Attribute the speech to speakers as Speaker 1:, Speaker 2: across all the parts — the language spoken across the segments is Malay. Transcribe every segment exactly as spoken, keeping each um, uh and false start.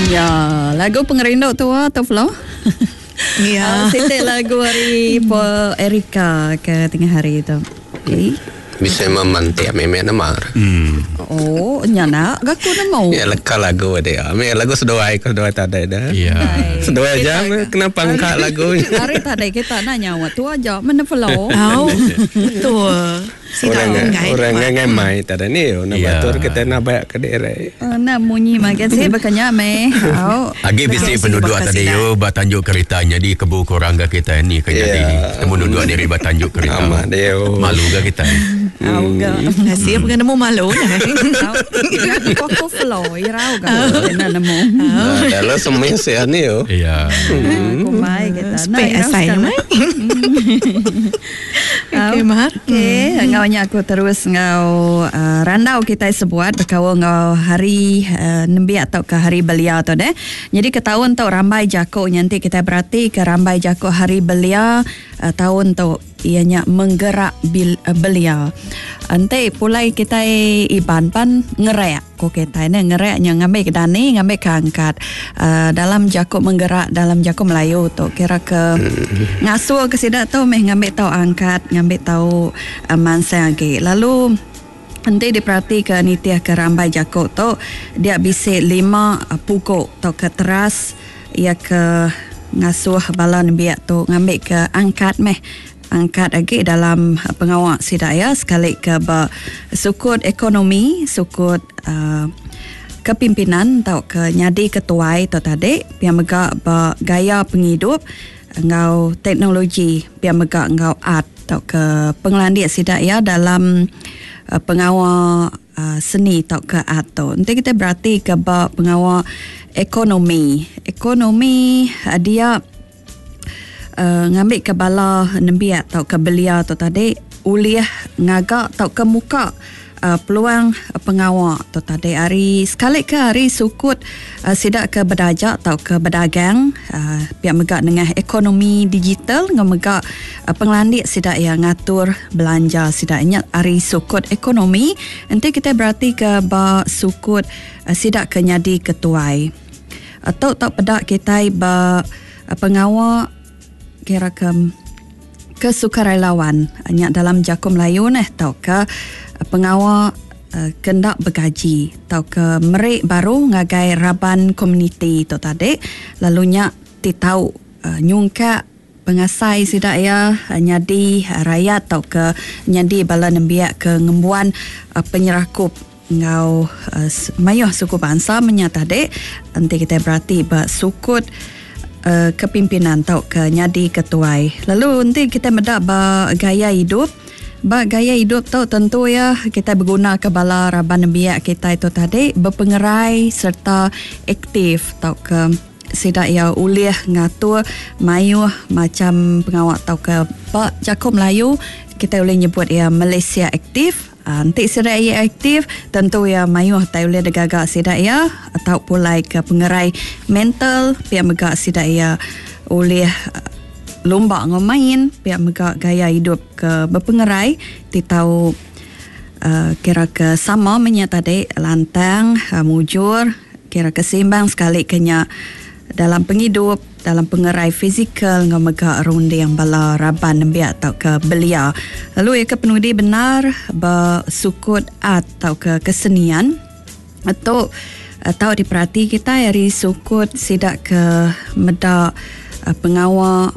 Speaker 1: Ya, lagu pengerindok tu atau flow?
Speaker 2: Ya.
Speaker 1: Uh, Setiap lagu hari po Erika ke tengah hari itu. Okay.
Speaker 3: Bisa memantik memang nama.
Speaker 4: Hmm.
Speaker 1: Oh, nyana gaku nama.
Speaker 3: Ya leka lagu dia. Me lagu sedoai ke sedoai tak ada dah.
Speaker 4: Ya.
Speaker 3: Sedoai aja kenapa angkat lagu?
Speaker 1: Hari tadi kita nanya waktu aja mana flow.
Speaker 2: Oh, betul.
Speaker 3: Orang orang ngemai tak ada ni. Nak batur kita nak bayak ke daerah.
Speaker 1: Oh, nak munyi makan sih bakanya me. Oh.
Speaker 4: Agi bisi penduduk tadi yo batanjuk keritanya di kebu korangga kita ni ke jadi temu duduk dari batanjuk kereta.
Speaker 3: Amat dia.
Speaker 4: Malu ga kita.
Speaker 1: Au ga.
Speaker 2: Nasi apa kena mau malu dah.
Speaker 1: Kok flow irau ga kena nemu.
Speaker 3: Dalam semua saya ni yo.
Speaker 4: Ya.
Speaker 1: Aku mai kita.
Speaker 2: Spek asai mai. Okey Mar.
Speaker 1: Okey, ngaunya aku terus ngau uh, randau kita sebuat berkawa ngau hari uh, nembi atau ke hari belia tu deh. Jadi ke tahun tu rambai jako nanti kita berarti ke rambai jako hari belia uh, tahun tu ianya menggerak bil, uh, belia. Ante pulai kita iban pan ngereak ko kita ni ngereaknya ngambil ke dani ngambil ke angkat uh, dalam jako menggerak dalam jako Melayu tu kira ke ngasuh ke sidak tu meh ngambil tahu angkat ngambil tahu uh, mansa lagi lalu nanti diperhati ke nitiah ke rambai jako tu dia bisa lima uh, pukuk atau ke teras ia ke ngasuh balon biak tu ngambil ke angkat meh angkat lagi dalam pengawal sidaya sekali ke sukut ekonomi sukut uh, kepimpinan atau ke nyadi ketuai tu tadi yang megak gaya penghidup ngau teknologi yang megak ngau art atau ke pengelandia sidaya dalam uh, pengawal uh, seni atau ke art tu nanti kita berarti ke pengawal ekonomi ekonomi uh, dia Uh, ngambil ke bala nembi atau ke belia tu tadi uliah ngagak atau ke muka uh, peluang uh, pengawal tu tadi hari sekali ke hari sukut uh, sidak ke berdajak atau ke berdagang uh, pihak megak dengan ekonomi digital ngam megak uh, penglandik sidak yang ngatur belanja sidaknya hari sukut ekonomi nanti kita berarti ke ba sukut uh, sidak ke nyadi ketuai atau tak pedak kita ba uh, pengawal kira ke kesukarelawan hanya dalam jako Melayu ni tau ke pengawal uh, kendak bergaji tau ke merik baru ngagai raban komuniti tu tadi lalunya ti tahu uh, nyungka pengasai sidak ya uh, nyadi uh, rakyat tau ke nyadi bala nembiak ke ngembuan uh, penyerakup ngau uh, mayuh suku bangsa menyata dek nanti kita berarti ba sukut Uh, kepimpinan tau ke nyadi ketuai. Lalu nanti kita medak ba gaya hidup. Ba gaya hidup tau tentu ya kita berguna ke bala raban biak kita itu tadi berpengerai serta aktif tau ke sidak ya uliah ngatur mayuh macam pengawal tau ke ba jako Melayu kita boleh nyebut ya Malaysia aktif. Nanti sidak ia aktif tentu ya mayuh tak boleh degagak sidak ya atau pulai ke pengerai mental pihak megak sidak ya oleh lomba ngemain pihak megak gaya hidup ke berpengerai ti tahu uh, kira ke sama menyata tadi lantang uh, mujur kira ke seimbang sekali kenya dalam penghidup dalam pengerai fizikal ngau megak ronde yang bala raban nembiak atau ke belia. Lalu ya ke penudi benar ba sukut art atau ke kesenian atau atau diperhati kita dari sukut sidak ke medak uh, pengawal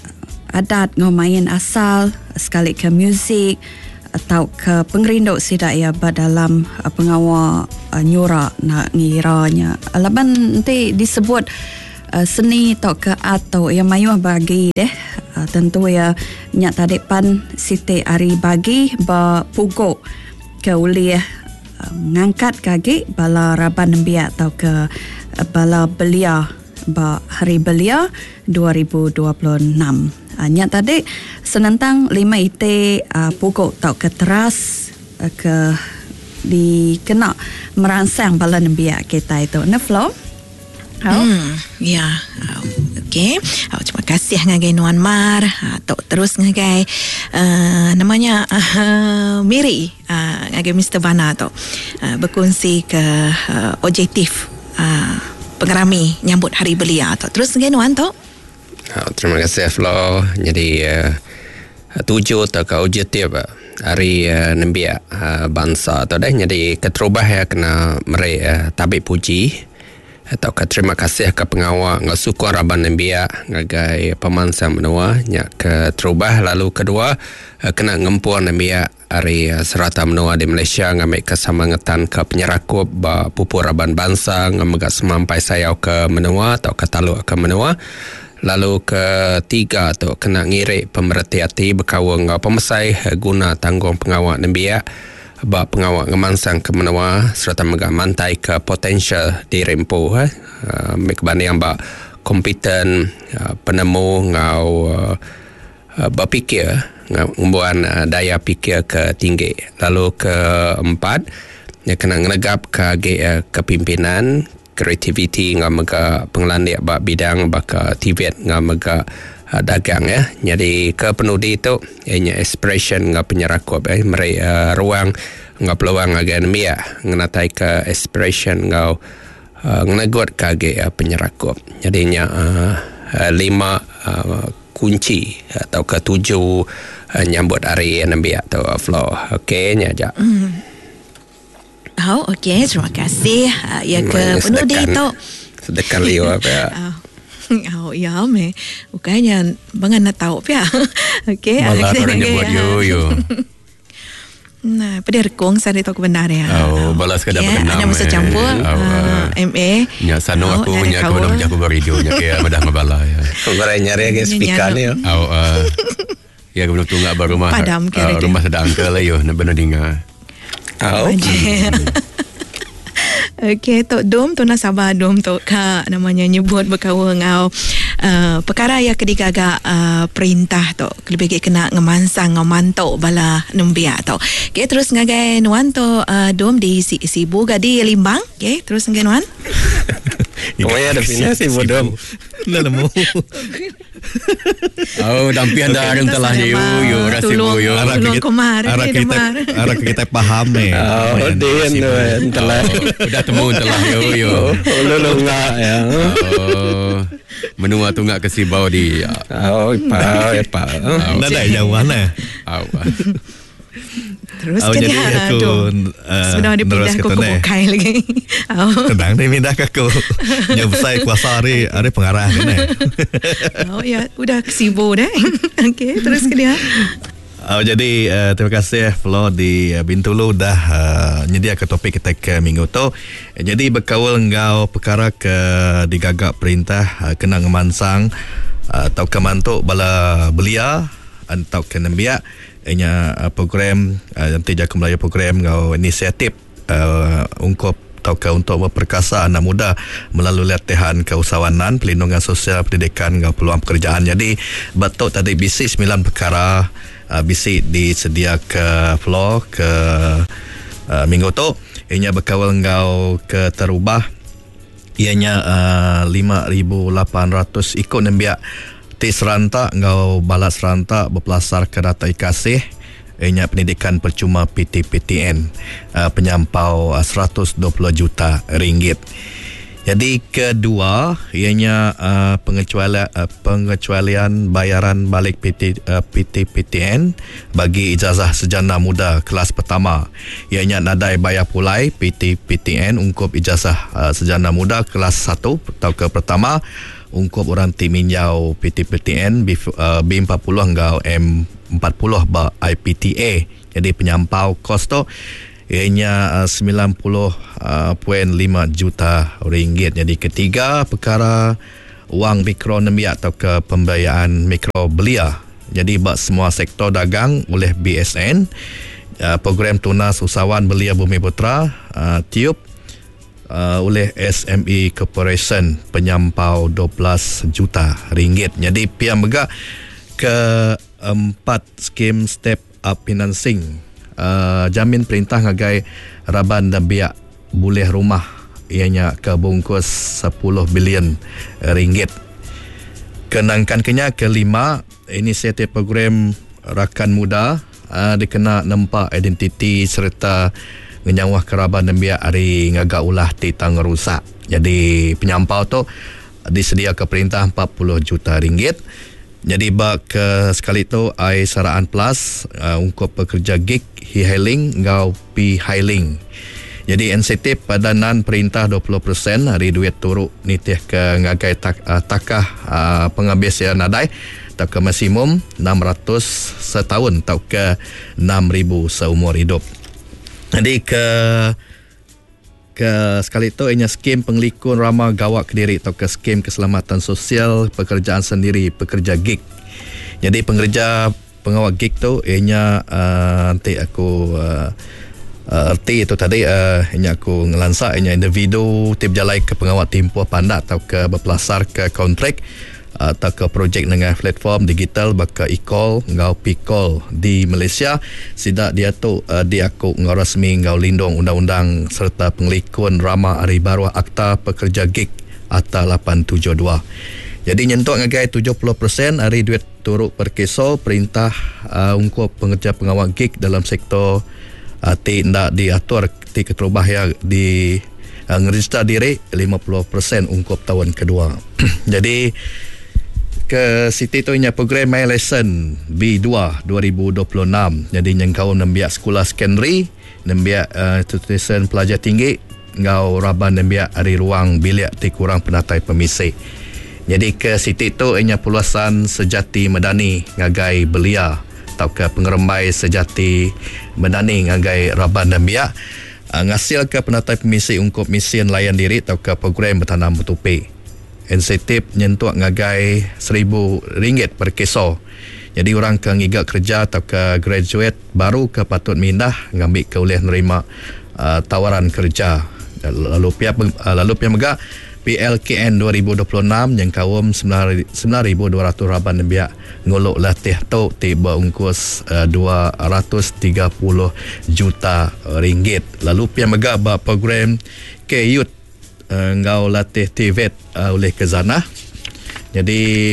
Speaker 1: adat ngau main asal sekali ke muzik atau ke pengerinduk sidak ya ba dalam uh, pengawal uh, nyura nak ngiranya. Laban nanti disebut Uh, seni atau ke atau yang mayuh bagi deh uh, tentu ya nyak tadi pan siti ari bagi ba pukuk ke uliah uh, ngangkat kaki bala raban nembiak atau ke uh, bala belia ba hari belia dua ribu dua puluh enam uh, nyak tadi senentang lima ite uh, pukuk atau ke teras uh, ke dikena merangsang bala nembiak kita itu neflo.
Speaker 2: Oh. Hmm, ya. Okey. Oh, terima kasih ngagai Nuan Mar. Atau terus ngagai uh, namanya uh, Miri, uh, ngagai Mister Bana tu uh, berkongsi ke uh, objektif uh, pengerami nyambut Hari Belia Tok. Terus ngai nuan Tok.
Speaker 3: Oh, terima kasih Flo. Jadi uh, tujuh atau objektif uh, Hari uh, Nembiak uh, bangsa tu dah. Jadi keterubah ya kena meri uh, tabik puji atau ke terima kasih ke pengawal ngau syukur Raban Nembiak ngagai pemansang menua nyak ke terubah. Lalu kedua uh, kena ngempuan Nembiak Hari uh, serata menua di Malaysia ngambil kesemangetan ke penyerakup ba pupur Raban bangsa ngamegak semampai sayau ke menua atau ke taluk ke menua. Lalu ketiga tu kena ngirik pemerhati hati berkawa ngau pemesai guna tanggung pengawal Nembiak ba pengawal ngemansang ke menua serta megak mantai ke potensial di rempo eh uh, mekbani yang ba kompeten uh, penemu ngau uh, uh, berfikir ngembuan uh, daya fikir ke tinggi. Lalu keempat dia kena ngenegap ke uh, kepimpinan kreativiti ngam mega pengelandik bak bidang bak tivet ngam mega uh, dagang ya. Jadi ke penudi itu ianya expression ngam penyerakup eh meri uh, ruang ngam peluang agen mia ngenatai ke expression ngam uh, ngenegot kage uh, penyerakup. Jadinya uh, uh, lima uh, kunci atau ketujuh uh, nyambut hari Nembiak tu uh, Flo. Okey nya ajak. Mm.
Speaker 2: Oh, okey, terima kasih. Uh, ya ke penudi tu.
Speaker 3: Sedekah liu apa ya?
Speaker 2: Oh, ya me. Bukannya bangan nak tahu pia. Okey,
Speaker 4: malah orang nyebut yo yo.
Speaker 2: Nah, pada rekong saya tahu benar ya.
Speaker 4: Oh, balas kada berkenam.
Speaker 2: Ada masa campur M A.
Speaker 4: Nya sano aku nya aku dah menjaku radio nya ke madah mabala ya.
Speaker 3: Kau orang nyari ke speaker ni.
Speaker 4: Oh, ya belum tunggu baru rumah. Rumah sedang ke lah yo nak benar dengar.
Speaker 3: Oh.
Speaker 2: Okey, Tok Dom tu nak sabar Dom Tok Kak namanya nyebut berkawa ngau uh, perkara yang kedigagak uh, perintah Tok lebih kena ngemansang ngau mantok bala Nembiak Tok. Okey, terus ngagai nuan Tok uh, Dom di si, Sibu Gadi Limbang. Okey, terus ngagai nuan.
Speaker 3: Oh ya, ada pindah Sibu Dom.
Speaker 5: Dah lemu.
Speaker 4: Oh, dampian dah orang telah yo yo rasibu yo.
Speaker 2: Tolong kemar.
Speaker 5: Arah kita arah kita faham ni.
Speaker 3: Oh, dia tu telah.
Speaker 4: Dah temu telah yo yo.
Speaker 3: Lulu ngak ya.
Speaker 4: Oh. Menua tu ngak ke Sibau di.
Speaker 3: Oh, pa pa.
Speaker 5: Dah dah jauh mana?
Speaker 4: Oh.
Speaker 2: Terus
Speaker 5: oh,
Speaker 2: ke
Speaker 5: jadi
Speaker 2: dia
Speaker 5: aku
Speaker 2: uh, sudah ada pindah ke Kubukai lagi.
Speaker 5: Oh. Tenang dia pindah ke aku. Nyebsai kuasa hari hari pengarah ni.
Speaker 2: Oh ya, udah Sibu dah. Okey, terus ke dia.
Speaker 5: Oh, jadi uh, terima kasih Flo di uh, Bintulu dah uh, nyedia ke topik kita ke minggu tu. Jadi berkawal engkau perkara ke digagak perintah uh, kena ngemansang uh, atau kemantuk bala belia atau ke Nembiak ianya uh, program uh, nanti Jaka Melayu program ngau inisiatif uh, ungkap atau ke untuk memperkasa anak muda melalui latihan keusahawanan, pelindungan sosial, pendidikan ngau peluang pekerjaan. Jadi betul tadi bisi sembilan perkara uh, bisi disedia ke floor ke uh, minggu tu ianya berkawal ngau ke terubah ianya uh, lima ribu lapan ratus ikut Nembiak ti serantak ngau balas serantak berpelasar ke data ikasih ianya pendidikan percuma P T P T N uh, penyampau uh, seratus dua puluh juta ringgit. Jadi kedua ianya uh, pengecualian uh, pengecualian bayaran balik P T uh, P T P T N bagi ijazah sarjana muda kelas pertama. Ianya nadai bayar pulai P T P T N ungkup ijazah uh, sarjana muda kelas satu atau ke pertama ungkup orang tim minjau P T P T N B empat puluh hingga M empat puluh ba I P T A. Jadi penyampau kos tu ianya uh, sembilan puluh perpuluhan lima juta ringgit. Jadi ketiga perkara wang mikro Nembiak atau ke pembiayaan mikro belia. Jadi bak semua sektor dagang oleh B S N uh, program tunas usahawan belia Bumi Putra uh, tiup Uh, oleh S M E Corporation penyampau dua belas juta ringgit. Jadi pihak megak ke empat skim step up financing uh, jamin perintah ngagai Raban Nembiak boleh rumah ianya ke bungkus sepuluh bilion ringgit. Kenangkan kenya kelima inisiatif program rakan muda uh, dikena nampak identiti serta ngenyawah kerabat Nembiak hari ngagak ulah ti tang rusak. Jadi penyampau tu disedia ke perintah empat puluh juta ringgit. Jadi bak ke sekali tu ai saraan plus uh, untuk pekerja gig e-hailing ngau p-hailing. Jadi insentif padanan perintah dua puluh peratus hari duit turuk nitih ke ngagai tak, uh, takah uh, penghabis yang nadai tak ke maksimum enam ratus setahun tak ke enam ribu seumur hidup. Jadi ke ke sekali itu ianya skim penglikun ramah gawak Kediri atau ke skim keselamatan sosial pekerjaan sendiri pekerja gig. Jadi pengerja pengawal gig tu ianya uh, nanti aku uh, uh, erti itu tadi uh, ianya aku ngelansak ianya individu tip jalai ke pengawal timpuh pandat atau ke berpelasar ke kontrak atau ke projek dengan platform digital baka e-call ngau p-call di Malaysia sidak dia tu uh, dia aku ngau rasmi ngau lindung undang-undang serta penglikun ramah hari baru akta pekerja gig akta lapan tujuh dua. Jadi nyentuk ngagai tujuh puluh peratus hari duit turuk per keso perintah uh, untuk pengerja pengawal gig dalam sektor uh, ti ndak diatur ti keterubah ya di uh, ngeregister diri lima puluh peratus untuk tahun kedua. Jadi ke Siti tu inya program My Lesson B dua dua ribu dua puluh enam. Jadi nyengkau nembiak sekolah secondary, nembiak uh, tulisan pelajar tinggi, ngau raban nembiak hari ruang bilik ti kurang penatai pemisik. Jadi ke Siti tu inya peluasan sejati medani ngagai belia atau ke pengerembai sejati medani ngagai raban nembiak uh, ngasil ke penatai pemisik untuk misi layan diri atau ke program bertanam bertupi. Insentif nyentuh ngagai seribu ringgit per keso. Jadi orang ke ngigak kerja atau ke graduate baru ke patut mindah ngambil ke boleh nerima uh, tawaran kerja. Lalu pihak uh, lalu pihak megak P L K N dua ribu dua puluh enam yang kawum sembilan ribu dua ratus raban biak ngolok latih tu tiba ungkus uh, dua ratus tiga puluh juta ringgit. Lalu pihak megak ba program ke youth Uh, ngau latih T V E T uh, oleh Khazanah. Jadi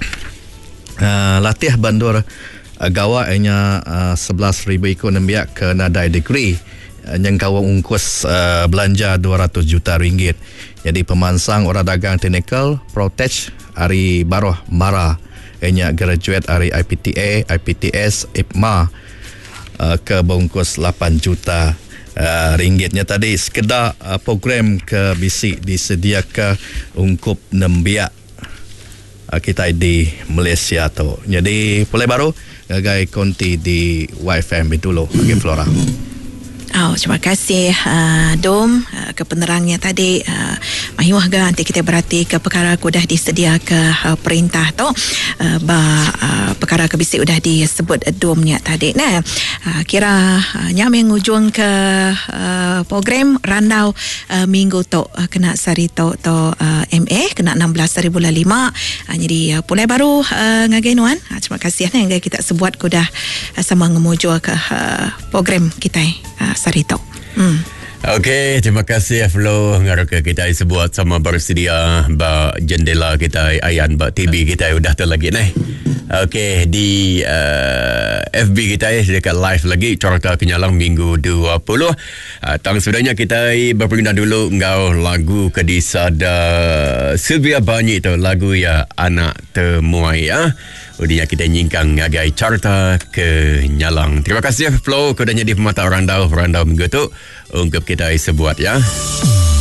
Speaker 5: uh, latih bandur uh, gawa ianya uh, sebelas ribu ikut nembiak ke nadai degree uh, yang kawang ungkus uh, belanja dua ratus juta ringgit. Jadi pemansang orang dagang teknikal Protech hari baruh Mara ianya graduate hari I P T A, I P T S, I P M A uh, ke bungkus lapan juta Uh, ringgitnya tadi sekedar uh, program ke bisik disediakan untuk nembiak uh, kita di Malaysia tu. Jadi boleh baru gagai konti di Y F M dulu bagi Flora.
Speaker 2: Oh, terima kasih uh, Dom uh, ke penerangnya tadi. uh, Mahiwah ga nanti kita berhati ke perkara aku dah disedia ke uh, perintah tu uh, ba uh, perkara ke bisik udah disebut uh, Domnya tadi. Nah, uh, kira uh, nyameng ujung ke uh, program randau uh, minggu tu uh, kena sari tu tu uh, M A kena enam belas hari bulan lima. uh, Jadi uh, pulai baru uh, ngagainuan. uh, Terima kasih nah yang kita sebuat ku dah uh, sama ngemuju ke uh, program kita uh, Sarito. Hmm.
Speaker 4: Okey, terima kasih Flo. Ngaruh kita sebuat sama bersedia ba jendela kita ayan ba T V kita udah tu lagi nih. Okey, di uh, F B kita dekat live lagi Carta Kenyalang minggu dua puluh. Uh, tang sudahnya kita berpindah dulu ngau lagu kedisada Sylvia Banyi tu lagu ya anak temuai ya. Udinya kita nyingkang ngagai Carta Kenyalang. Terima kasih Flo kodanya di pemata Randau Randau minggu tu ungkap kita sebuat ya.